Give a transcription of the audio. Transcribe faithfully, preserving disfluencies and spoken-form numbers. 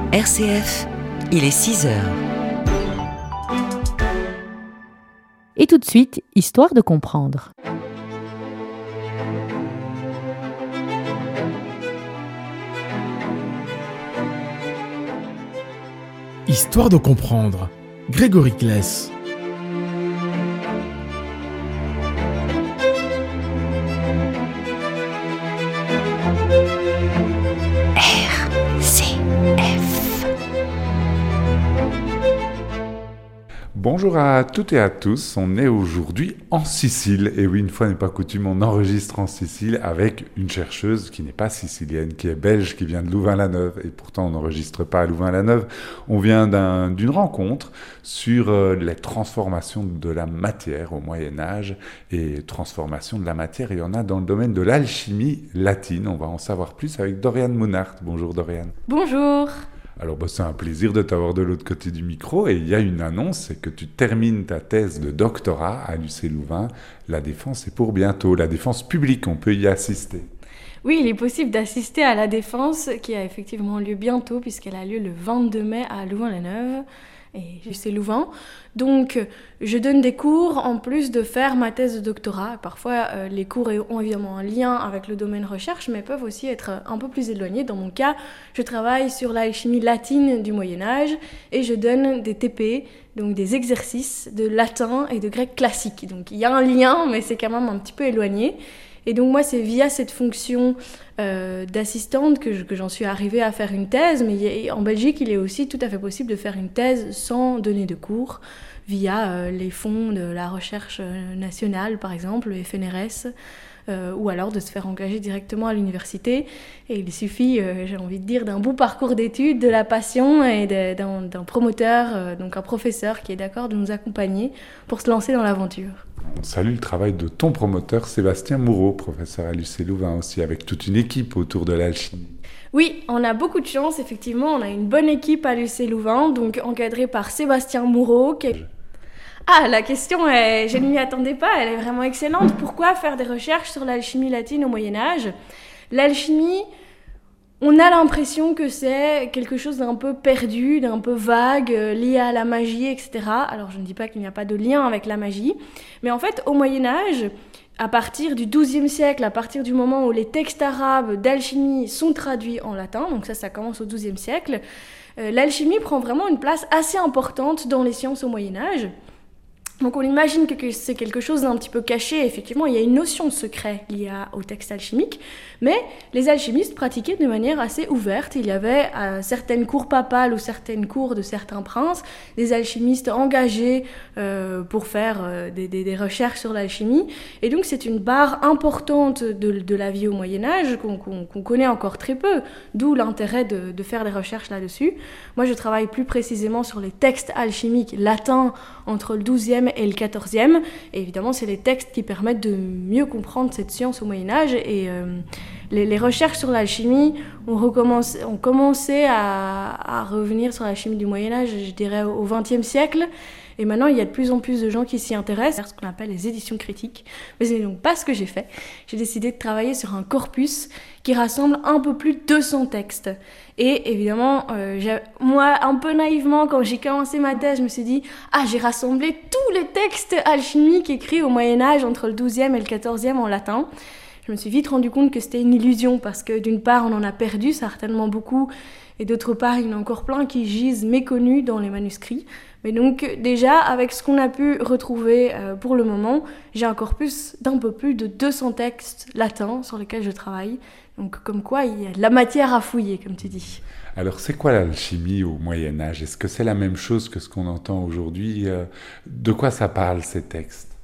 R C F, il est six heures. Et tout de suite, histoire de comprendre. Histoire de comprendre. Grégory Kless. Bonjour à toutes et à tous, on est aujourd'hui en Sicile. Et oui, une fois n'est pas coutume, on enregistre en Sicile avec une chercheuse qui n'est pas sicilienne, qui est belge, qui vient de Louvain-la-Neuve. Et pourtant, on n'enregistre pas à Louvain-la-Neuve. On vient d'un, d'une rencontre sur euh, les transformations de la matière au Moyen-Âge. Et transformation de la matière, il y en a dans le domaine de l'alchimie latine. On va en savoir plus avec Doriane Mounart. Bonjour Doriane. Bonjour. Alors bah, c'est un plaisir de t'avoir de l'autre côté du micro et il y a une annonce, c'est que tu termines ta thèse de doctorat à l'U C Louvain. La défense est pour bientôt, la défense publique, on peut y assister. Oui, il est possible d'assister à la défense qui a effectivement lieu bientôt puisqu'elle a lieu le vingt-deux mai à Louvain-la-Neuve et l'U C Louvain. Donc je donne des cours en plus de faire ma thèse de doctorat. Parfois euh, les cours ont évidemment un lien avec le domaine recherche mais peuvent aussi être un peu plus éloignés. Dans mon cas, je travaille sur l'alchimie latine du Moyen-Âge et je donne des T P, donc des exercices de latin et de grec classique. Donc il y a un lien mais c'est quand même un petit peu éloigné. Et donc moi, c'est via cette fonction euh, d'assistante que, je, que j'en suis arrivée à faire une thèse. Mais en Belgique, il est aussi tout à fait possible de faire une thèse sans donner de cours, via euh, les fonds de la recherche nationale, par exemple, le F N R S, euh, ou alors de se faire engager directement à l'université. Et il suffit, euh, j'ai envie de dire, d'un beau parcours d'études, de la passion et de, d'un, d'un promoteur, euh, donc un professeur qui est d'accord de nous accompagner pour se lancer dans l'aventure. On salue le travail de ton promoteur Sébastien Moureau, professeur à l'U C Louvain aussi, avec toute une équipe autour de l'alchimie. Oui, on a beaucoup de chance, effectivement, on a une bonne équipe à l'U C Louvain, donc encadrée par Sébastien Moureau. Qui est... Ah, la question, est... je ne m'y attendais pas, elle est vraiment excellente. Pourquoi faire des recherches sur l'alchimie latine au Moyen-Âge ? L'alchimie, on a l'impression que c'est quelque chose d'un peu perdu, d'un peu vague, euh, lié à la magie, et cetera. Alors je ne dis pas qu'il n'y a pas de lien avec la magie, mais en fait au Moyen-Âge, à partir du douzième siècle, à partir du moment où les textes arabes d'alchimie sont traduits en latin, donc ça ça commence au douzième siècle, euh, l'alchimie prend vraiment une place assez importante dans les sciences au Moyen-Âge. Donc on imagine que c'est quelque chose d'un petit peu caché. Effectivement, il y a une notion de secret liée au texte alchimique, mais les alchimistes pratiquaient de manière assez ouverte. Il y avait à certaines cours papales ou certaines cours de certains princes des alchimistes engagés euh, pour faire euh, des, des, des recherches sur l'alchimie. Et donc c'est une barre importante de, de la vie au Moyen-Âge qu'on, qu'on, qu'on connaît encore très peu, d'où l'intérêt de, de faire des recherches là-dessus. Moi je travaille plus précisément sur les textes alchimiques latins entre le douzième et le quatorzième. Et évidemment, c'est les textes qui permettent de mieux comprendre cette science au Moyen-Âge. Et euh, les, les recherches sur l'alchimie ont, recommencé, ont commencé à, à revenir sur l'alchimie du Moyen-Âge, je dirais, au vingtième siècle. Et maintenant, il y a de plus en plus de gens qui s'y intéressent, ce qu'on appelle les éditions critiques. Mais ce n'est donc pas ce que j'ai fait. J'ai décidé de travailler sur un corpus qui rassemble un peu plus de deux cents textes. Et évidemment, euh, j'ai, moi, un peu naïvement, quand j'ai commencé ma thèse, je me suis dit « Ah, j'ai rassemblé tous les textes alchimiques écrits au Moyen-Âge entre le douzième et le quatorzième en latin ». Je me suis vite rendu compte que c'était une illusion parce que d'une part, on en a perdu certainement beaucoup et d'autre part, il y en a encore plein qui gisent méconnus dans les manuscrits. Mais donc déjà, avec ce qu'on a pu retrouver euh, pour le moment, j'ai un corpus d'un peu plus de deux cents textes latins sur lesquels je travaille. Donc comme quoi, il y a de la matière à fouiller, comme tu dis. Alors c'est quoi l'alchimie au Moyen-Âge ? Est-ce que c'est la même chose que ce qu'on entend aujourd'hui ? De quoi ça parle ces textes ?